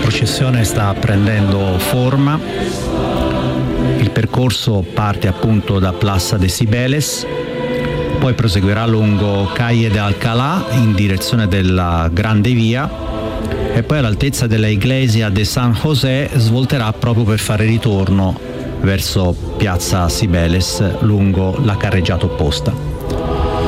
processione sta prendendo forma. Il percorso parte appunto da Plaza de Cibeles, poi proseguirà lungo Calle de Alcalá in direzione della Grande Via e poi all'altezza della Iglesia de San José svolterà proprio per fare ritorno verso Piazza Cibeles lungo la carreggiata opposta.